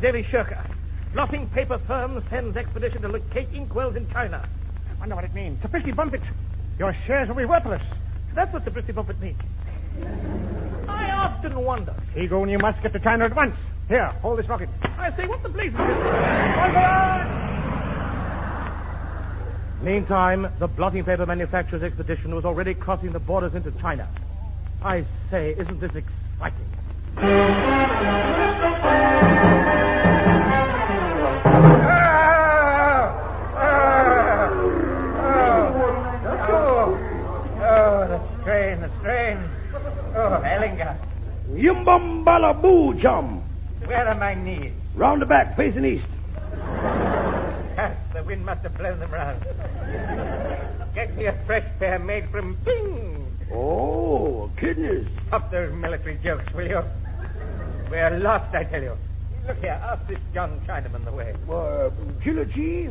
Daily Shirker. Blotting paper firm sends expedition to locate inkwells in China. I wonder what it means. Sapristi Bumpet, your shares will be worthless. That's what Sapristi Bumpet means. I often wonder. Seagoon, you must get to China at once. Here, hold this rocket. I say, what the blazes is this? Meantime, the blotting paper manufacturer's expedition was already crossing the borders into China. I say, isn't this exciting? The strain. Oh, Ellinger. Yumbambala boo, chum. Where are my knees? Round the back, facing east. The wind must have blown them round. Get me a fresh pair made from ping. Oh, kidneys. Stop those military jokes, will you? We're lost, I tell you. Look here, ask this John Chinaman the way. Killer cheese?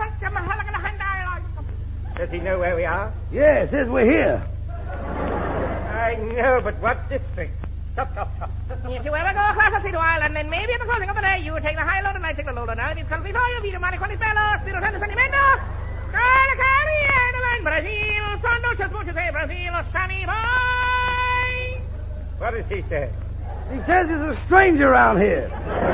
Does he know where we are? Yeah, says we're here. I know, but what district? Stop. If you ever go across the sea to Ireland, then maybe at the closing of the day, you take the high load and I take the low load. Now, it is country for you, Vito Mani, Bello, Spiro Santo Sentimento, Caracari, and Brazil, Sondo, Chasmucho, Brazil, Sunny Boy. What does he say? He says he's a stranger around here.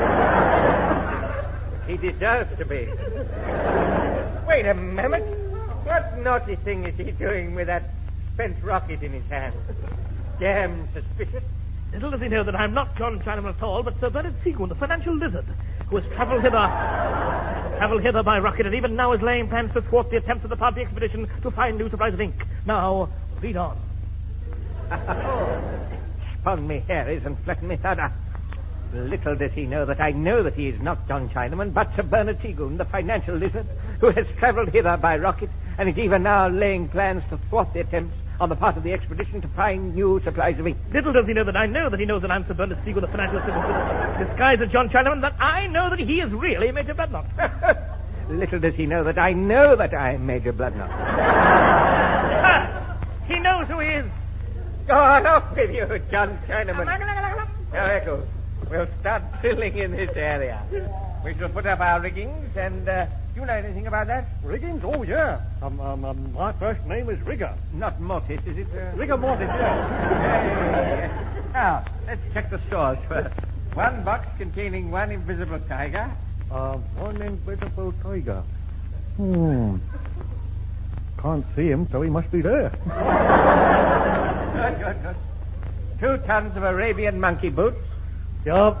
He deserves to be. Wait a moment. What naughty thing is he doing with that spent rocket in his hand? Damn suspicious. Little does he know that I'm not John Chinaman at all, but Sir Bernard Seagoon, the financial lizard, who has travelled hither by rocket, and even now is laying plans to thwart the attempts of the party expedition to find new supplies of ink. Now, read on. Spun me Harry's and flattened me Thada. Little does he know that he is not John Chinaman, but Sir Bernard Seagoon, the financial lizard, who has travelled hither by rocket, and is even now laying plans to thwart the attempts on the part of the expedition to find new supplies of ink. Little does he know that he knows that I'm Sir Bernard Seagoon, the financial lizard, disguised as John Chinaman, that I know that he is really Major Bloodnot. Little does he know that I'm Major Bloodnot. He knows who he is. Go on off with you, John Chinaman. Now, Echo, we'll start drilling in this area. We shall put up our riggings, and do you know anything about that? Riggings? Oh, yeah. My first name is Rigger. Not Mortis, is it? Rigger Mortis, yeah. Now, let's check the stores first. One box containing one invisible tiger. One invisible tiger. Can't see him, so he must be there. Good. 2 tons of Arabian monkey boots. Yup.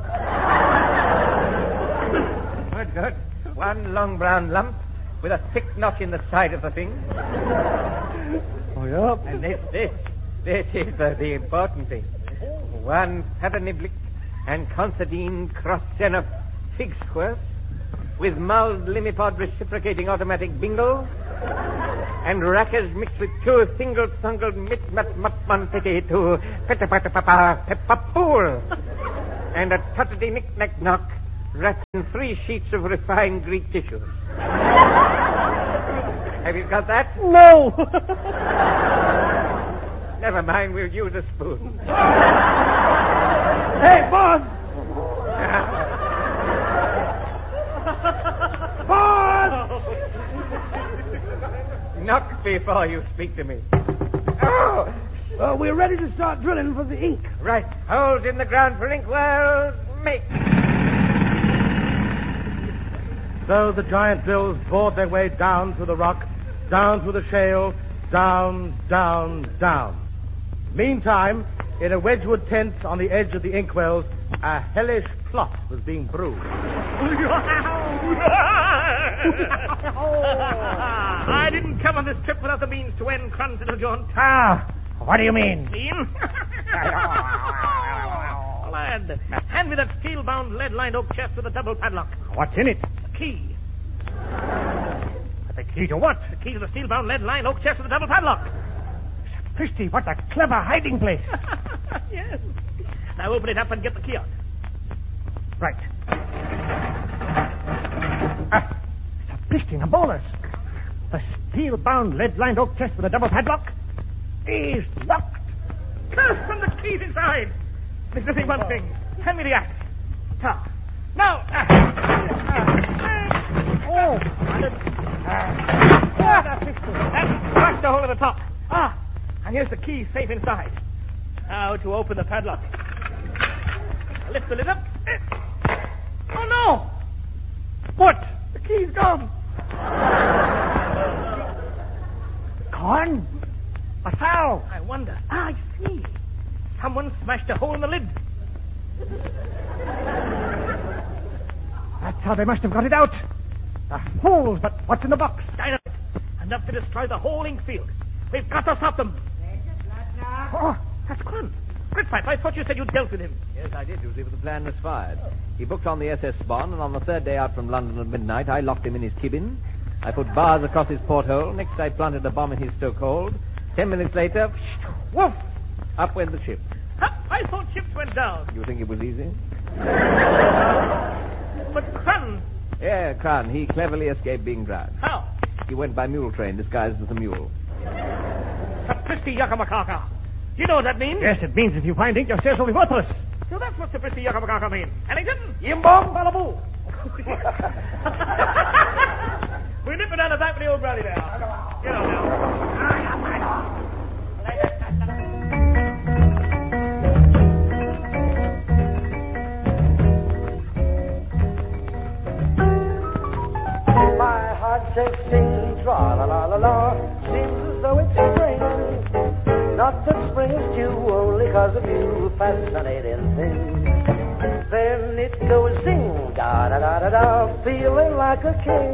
Good. 1 long brown lump with a thick notch in the side of the thing. Oh, yup. And this is the important thing. 1 patterniblik and considine cross-senna fig squirt with mulled limipod reciprocating automatic bingo and rackers mixed with 2 single-thungled mit-mat-mat-man-pity to peta-pata-papa-peppa-pool and a tuttity-nick-nack-knock wrapped in 3 sheets of refined Greek tissues. Have you got that? No. Never mind, we'll use a spoon. Hey, boss! Boss! Knock before you speak to me. Oh! We're ready to start drilling for the ink. Right. Holes in the ground for ink. Well, make. So the giant drills bored their way down through the rock, down through the shale, down. Meantime, in a Wedgwood tent on the edge of the inkwells, a hellish plot was being brewed. I didn't come on this trip without the means to end Crumb's little jaunt. What do you mean? Mean? Lad, hand me that steel-bound, lead-lined oak chest with a double padlock. What's in it? A key. The key to what? The key to the steel-bound, lead-lined oak chest with a double padlock. Christy, what a clever hiding place. Yes. Now open it up and get the key out. Right. Sapristi, the bowlers. The steel-bound, lead-lined oak chest with a double padlock is locked. Curse from the keys inside. There's nothing one thing. Hand me the axe. Now. the top. Ah, and here's the key safe inside. Now to open the padlock. I lift the lid up. Oh, no! What? The key's gone. Corn? But how? I wonder. Ah, I see. Someone smashed a hole in the lid. That's how they must have got it out. The holes, but what's in the box? Dynamite. Enough to destroy the whole ink field. We've got to stop them. Oh, that's Grant. Gridpipe, I thought you said you dealt with him. Yes, I did, Josie, but the plan was fired. He booked on the SS Swan, and on the third day out from London at midnight, I locked him in his cabin. I put bars across his porthole. Next, I planted a bomb in his stokehold. 10 minutes later, woof! Up went the ship. I thought ships went down. You think it was easy? But Crun, Yeah, Kran. He cleverly escaped being drowned. how? He went by mule train disguised as a mule. Sapristi Yakamakaka. Do you know what that means? Yes, it means if you find ink, your shares will be worthless. So that's what Sapristi Yakamakaka means. Ellington? Yimbom balaboo. We nip it down the back of the old brother there. Get on now. My heart says sing, tra-la-la-la-la. Seems as though it's spring. Not that spring is due, only 'cause of you, fascinating thing. Then it goes sing, da-da-da-da-da, feeling like a king.